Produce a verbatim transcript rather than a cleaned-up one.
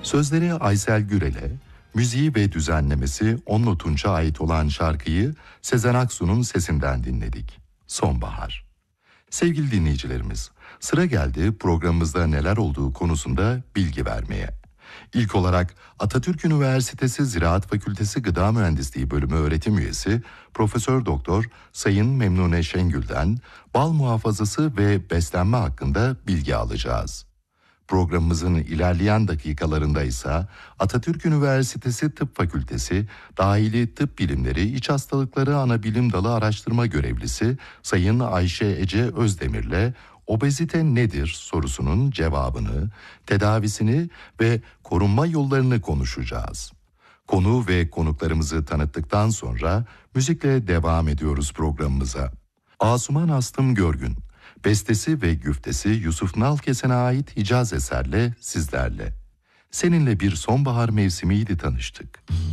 Sözleri Aysel Gürel'e, müziği ve düzenlemesi Onno Tunç'a ait olan şarkıyı Sezen Aksu'nun sesinden dinledik. Sonbahar. Sevgili dinleyicilerimiz, sıra geldi programımızda neler olduğu konusunda bilgi vermeye. İlk olarak Atatürk Üniversitesi Ziraat Fakültesi Gıda Mühendisliği Bölümü öğretim üyesi Profesör Doktor Sayın Memnune Şengül'den bal muhafazası ve beslenme hakkında bilgi alacağız. Programımızın ilerleyen dakikalarında ise Atatürk Üniversitesi Tıp Fakültesi Dahili Tıp Bilimleri İç Hastalıkları Anabilim Dalı Araştırma Görevlisi Sayın Ayşe Ece Özdemir'le obezite nedir sorusunun cevabını, tedavisini ve korunma yollarını konuşacağız. Konu ve konuklarımızı tanıttıktan sonra müzikle devam ediyoruz programımıza. Asuman Aslım Görgün, bestesi ve güftesi Yusuf Nalkesen'e ait Hicaz eserle sizlerle. Seninle bir sonbahar mevsimiydi tanıştık.